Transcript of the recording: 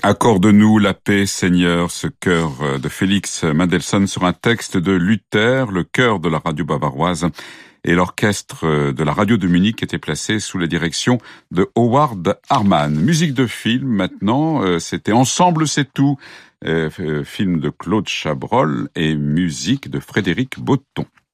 Accorde-nous la paix, Seigneur, ce chœur de Félix Mendelssohn sur un texte de Luther, le chœur de la radio bavaroise et l'orchestre de la radio de Munich était placé sous la direction de Howard Harman. Musique de film maintenant, c'était Ensemble c'est tout, film de Claude Chabrol et musique de Frédéric Botton.